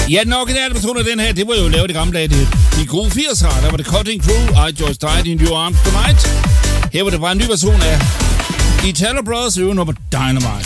Ja, den originale version af den her, det var jo lavet i gamle dage. De gode 80'ere, der var det Cutting Crew, I Just Died in Your Arms Tonight. Her var det bare en ny version af Italo Brothers øvenummer Dynamite.